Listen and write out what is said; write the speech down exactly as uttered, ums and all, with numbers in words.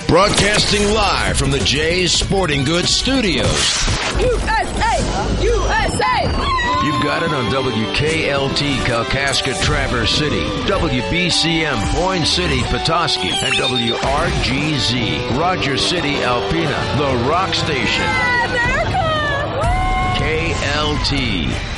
Broadcasting live from the Jay's Sporting Goods Studios. U S A! U S A! You've got it on W K L T Kalkaska Traverse City, W B C M Boyne City Petoskey, and W R G Z Roger City Alpena, the Rock Station. America! K L T.